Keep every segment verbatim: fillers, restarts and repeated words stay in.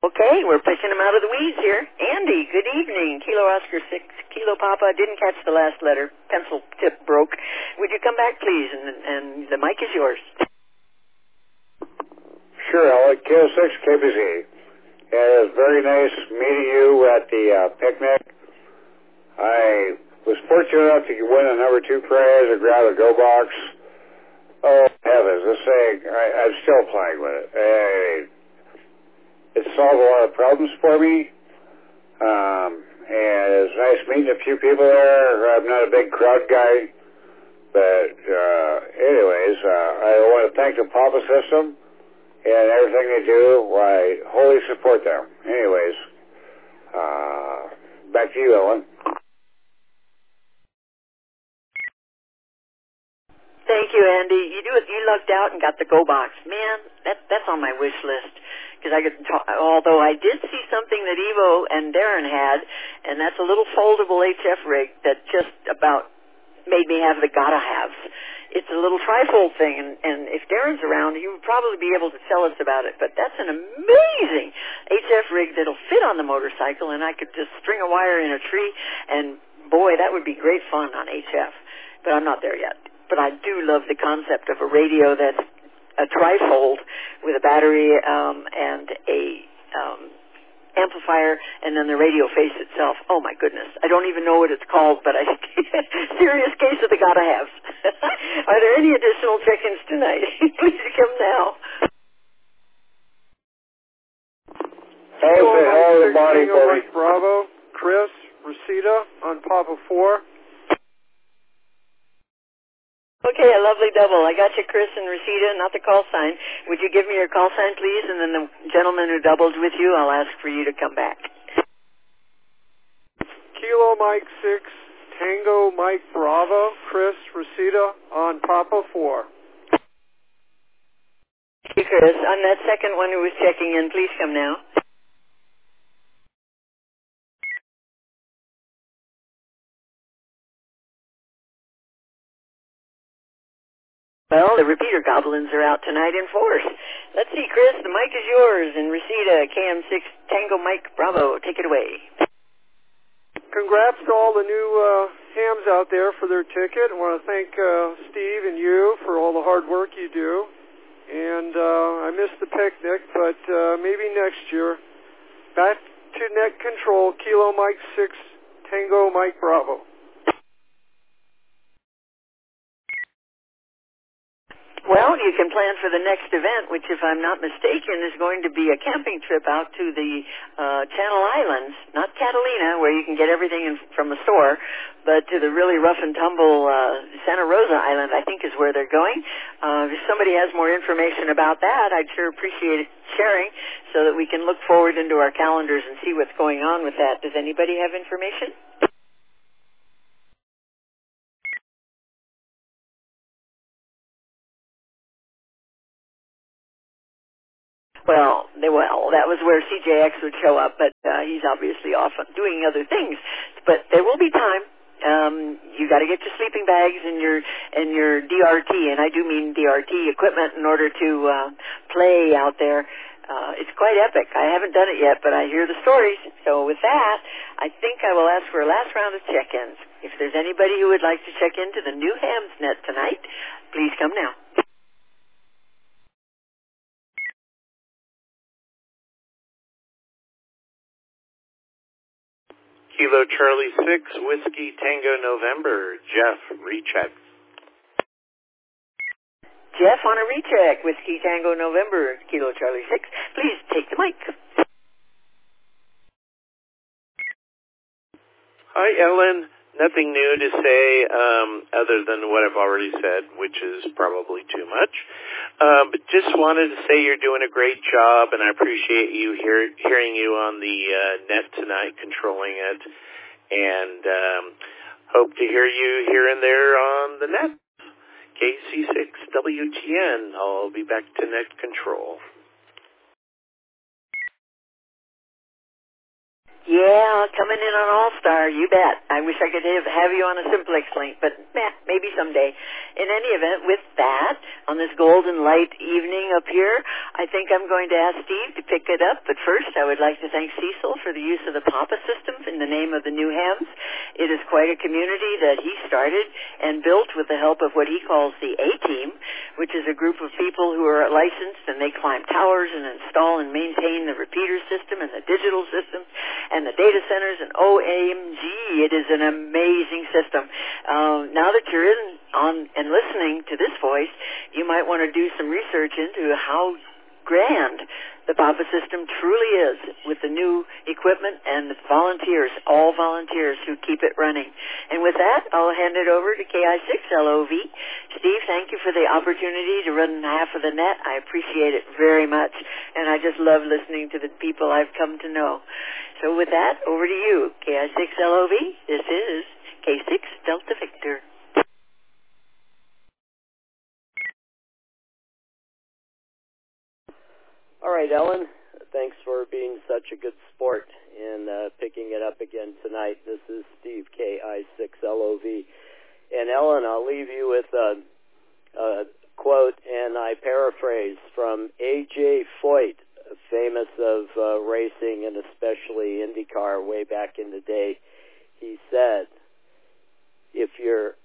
Okay, we're pushing him out of the weeds here. Andy, good evening. Kilo Oscar six, Kilo Papa. Didn't catch the last letter. Pencil tip broke. Would you come back, please? And, and the mic is yours. Sure, Alec. Kilo six, K B Z. It was very nice meeting you at the uh, picnic. I was fortunate enough to win a number two prize and grab a Go Box. Oh, heavens, this thing, I, I'm still playing with it. I, it solved a lot of problems for me. Um, and it was nice meeting a few people there. I'm not a big crowd guy. But uh, anyways, uh, I want to thank the Papa system and everything they do. I wholly support them. Anyways, uh, back to you, Ellen. Thank you, Andy. You do it. You lucked out and got the Go Box. Man, that that's on my wish list. Because I could talk, although I did see something that Evo and Darren had, and that's a little foldable H F rig that just about made me have the gotta haves. It's a little trifold thing, and, and if Darren's around, he would probably be able to tell us about it. But that's an amazing H F rig that'll fit on the motorcycle, and I could just string a wire in a tree, and boy, that would be great fun on H F. But I'm not there yet. But I do love the concept of a radio that's a trifold with a battery um, and a um, amplifier, and then the radio face itself. Oh my goodness, I don't even know what it's called, but I serious case of the gotta haves. Are there any additional check-ins tonight? Please come now. Hey, say hello to the body for me. Bravo, Chris, Rosita on Papa four. Okay, a lovely double. I got you, Chris and Rosita, not the call sign. Would you give me your call sign, please? And then the gentleman who doubled with you, I'll ask for you to come back. Kilo Mike six, Tango Mike Bravo, Chris, Rosita on Papa four. Thank you, Chris. On that second one who was checking in, please come now. Well, the repeater goblins are out tonight in force. Let's see, Chris, the mic is yours, and Rosita, K M six, Tango Mike Bravo, take it away. Congrats to all the new uh, hams out there for their ticket. I want to thank uh, Steve and you for all the hard work you do. And uh, I missed the picnic, but uh, maybe next year. Back to net control, Kilo Mike six, Tango Mike Bravo. Well, you can plan for the next event, which, if I'm not mistaken, is going to be a camping trip out to the uh, Channel Islands, not Catalina, where you can get everything in, from the store, but to the really rough and tumble uh, Santa Rosa Island, I think is where they're going. Uh, if somebody has more information about that, I'd sure appreciate it sharing so that we can look forward into our calendars and see what's going on with that. Does anybody have information? Well, they, well, that was where C J X would show up, but uh, he's obviously off doing other things. But there will be time. Um, you got to get your sleeping bags and your and your D R T, and I do mean D R T equipment in order to uh, play out there. Uh, it's quite epic. I haven't done it yet, but I hear the stories. So with that, I think I will ask for a last round of check-ins. If there's anybody who would like to check into the new Hamsnet tonight, please come now. Kilo Charlie six, Whiskey Tango November, Jeff, recheck. Jeff on a recheck, Whiskey Tango November, Kilo Charlie six. Please take the mic. Hi, Ellen. Nothing new to say um, other than what I've already said, which is probably too much. Um, but just wanted to say you're doing a great job, and I appreciate you hear, hearing you on the uh, net tonight, controlling it, and um, hope to hear you here and there on the net. K C six W T N. I'll be back to net control. Yeah, coming in on All-Star, you bet. I wish I could have, have you on a Simplex link, but meh, maybe someday. In any event, with that, on this golden light evening up here, I think I'm going to ask Steve to pick it up. But first, I would like to thank Cecil for the use of the Papa system in the name of the New Hams. It is quite a community that he started and built with the help of what he calls the A-Team, which is a group of people who are licensed, and they climb towers and install and maintain the repeater system and the digital system and the data centers, and O M G, it is an amazing system. Um, now that you're in on and listening to this voice, you might want to do some research into how grand the Papa system truly is, with the new equipment and the volunteers, all volunteers who keep it running. And with that, I'll hand it over to K I six L O V. Steve, thank you for the opportunity to run half of the net. I appreciate it very much, and I just love listening to the people I've come to know. So with that, over to you, K I six L O V. This is K six Delta Victor. All right, Ellen, thanks for being such a good sport in uh, picking it up again tonight. This is Steve, K I six L O V. And Ellen, I'll leave you with a, a quote, and I paraphrase, from A J Foyt, famous of uh, racing and especially IndyCar way back in the day. He said, if you're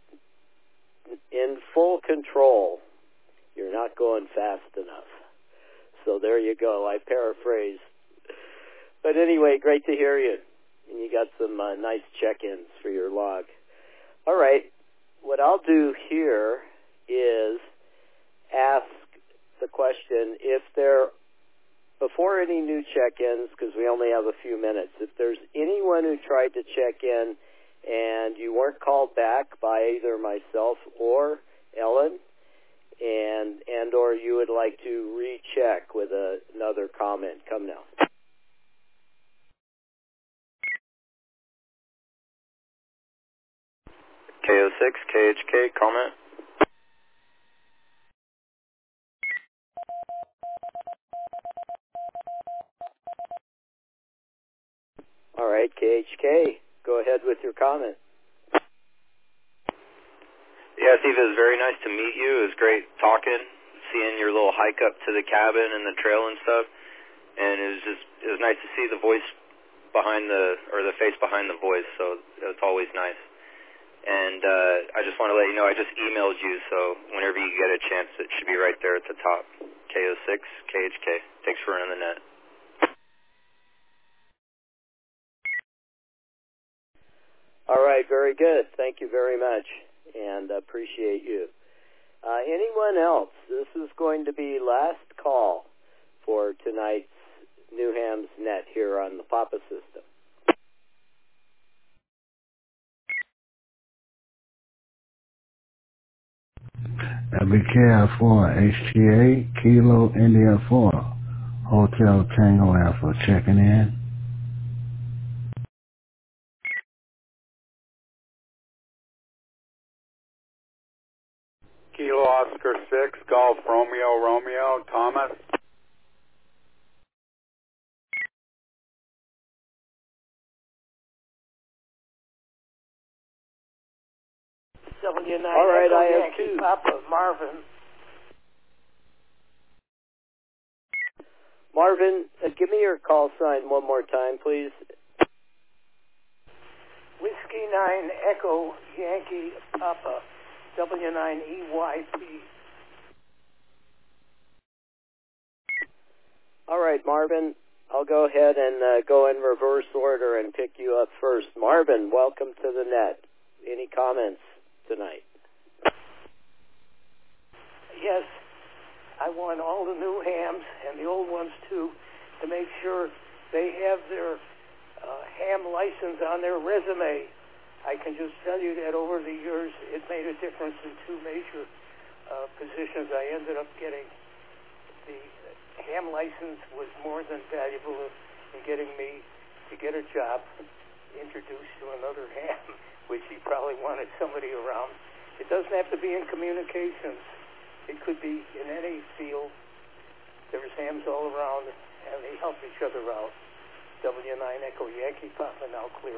in full control, you're not going fast enough. So there you go. I paraphrase. But anyway, great to hear you. And you got some uh, nice check-ins for your log. All right. What I'll do here is ask the question, if there, before any new check-ins, because we only have a few minutes, if there's anyone who tried to check in and you weren't called back by either myself or Ellen, and and or you would like to recheck with a, another comment, come now. K O six, K H K, comment. All right, K H K, go ahead with your comment. Yeah, Steve, it was very nice to meet you. It was great talking, seeing your little hike up to the cabin and the trail and stuff. And it was just, it was nice to see the voice behind the, or the face behind the voice, so it's always nice. And uh, I just want to let you know, I just emailed you, so whenever you get a chance, it should be right there at the top. K O six, K H K. Thanks for running the net. All right, very good. Thank you very much, and appreciate you. Uh, anyone else? This is going to be last call for tonight's New Hams Net here on the Papa system. W K I four H T A, Kilo India four, Hotel Tango Alpha, checking in. Kilo Oscar six, Golf Romeo Romeo, Thomas. W nine All right, Echo I have Yankee two. Papa, Marvin. Marvin, uh, give me your call sign one more time, please. Whiskey nine Echo Yankee Papa, W nine E Y P. All right, Marvin, I'll go ahead and uh, go in reverse order and pick you up first. Marvin, welcome to the net. Any comments tonight? Yes, I want all the new hams and the old ones too to make sure they have their uh, ham license on their resume. I can just tell you that over the years it made a difference in two major uh, positions I ended up getting. The ham license was more than valuable in getting me to get a job introduced to another ham, which he probably wanted somebody around. It doesn't have to be in communications. It could be in any field. There's hams all around, and they help each other out. W nine Echo Yankee Papa, now clear.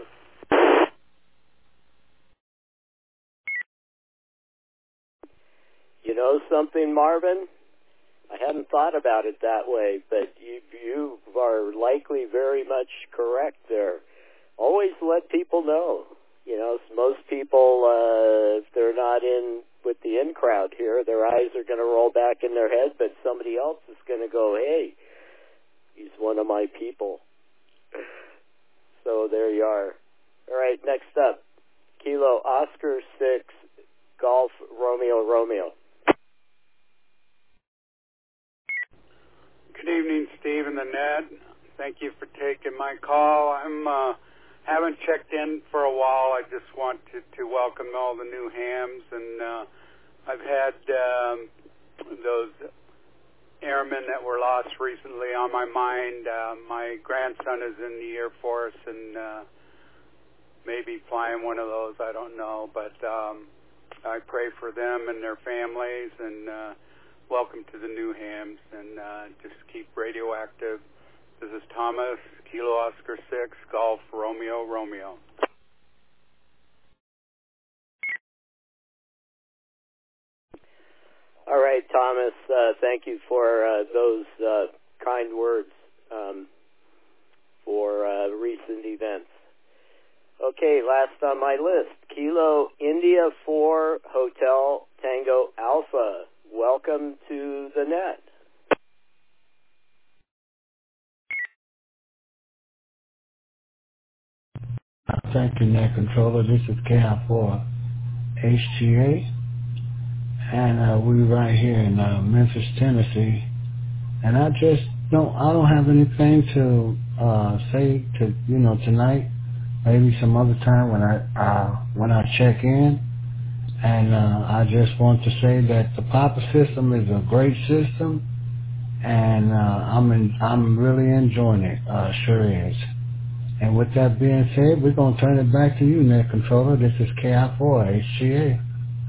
You know something, Marvin? I hadn't thought about it that way, but you, you are likely very much correct there. Always let people know. You know, most people, uh, if they're not in with the in crowd here, their eyes are going to roll back in their head, but somebody else is going to go, hey, he's one of my people. So there you are. All right, next up, Kilo Oscar six, Golf Romeo Romeo. Good evening, Steve and the Ned. Thank you for taking my call. I'm uh, haven't checked in for a while. I just want to, to welcome all the new hams, and uh, I've had um, those airmen that were lost recently on my mind. Uh, my grandson is in the Air Force and uh, maybe flying one of those. I don't know, but um, I pray for them and their families, and uh, welcome to the new hams, and uh, just keep radioactive. This is Thomas, Kilo Oscar six, Golf Romeo Romeo. All right, Thomas, uh, thank you for uh, those uh, kind words um, for uh, recent events. Okay, last on my list, Kilo India four Hotel Tango Alpha. Welcome to the net. Thank you, Net Controller. This is K I four H T A, and uh, we're right here in uh, Memphis, Tennessee. And I just don't, I don't have anything to uh, say to you know tonight. Maybe some other time when I uh, when I check in. And uh, I just want to say that the Papa system is a great system, and uh, I'm in, I'm really enjoying it. Uh, sure is. And with that being said, we're going to turn it back to you, Net Controller. This is K I four H G A.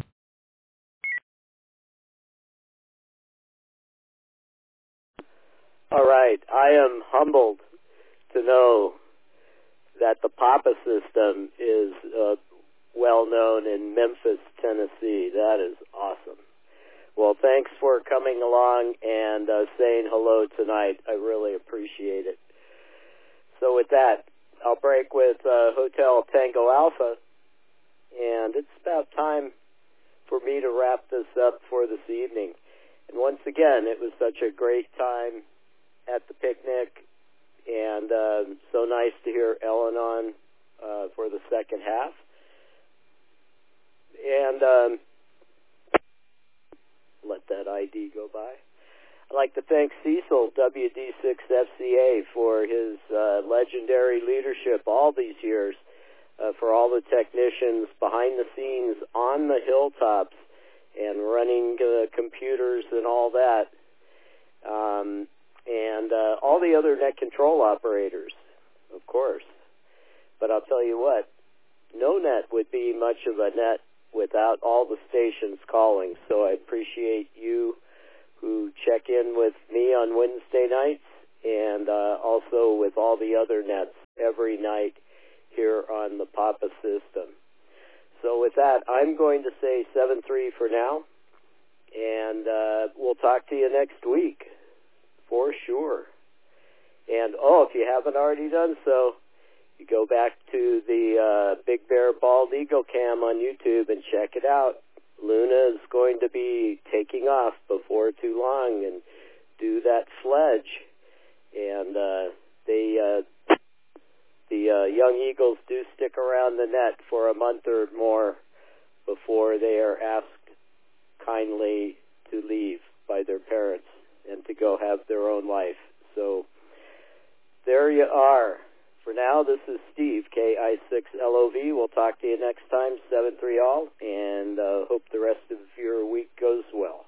All right. I am humbled to know that the Papa system is uh, well known in Memphis, Tennessee. That is awesome. Well, thanks for coming along and uh, saying hello tonight. I really appreciate it. So with that, I'll break with uh, Hotel Tango Alpha, and it's about time for me to wrap this up for this evening. And once again, it was such a great time at the picnic, and uh, so nice to hear Ellen on uh, for the second half. And um, let that I D go by. I'd like to thank Cecil, W D six F C A, for his uh, legendary leadership all these years, uh, for all the technicians behind the scenes on the hilltops and running uh, computers and all that, um, and uh, all the other net control operators, of course. But I'll tell you what, no net would be much of a net without all the stations calling, so I appreciate you who check in with me on Wednesday nights, and uh, also with all the other nets every night here on the Papa system. So with that, I'm going to say seven three for now, and uh, we'll talk to you next week, for sure. And, oh, if you haven't already done so, you go back to the uh, Big Bear Bald Eagle Cam on YouTube and check it out. Luna is going to be taking off before too long and do that sledge. And uh, they, uh, the uh, young eagles do stick around the net for a month or more before they are asked kindly to leave by their parents and to go have their own life. So there you are. For now, this is Steve, K I six L O V. We'll talk to you next time, seven three all, and uh, hope the rest of your week goes well.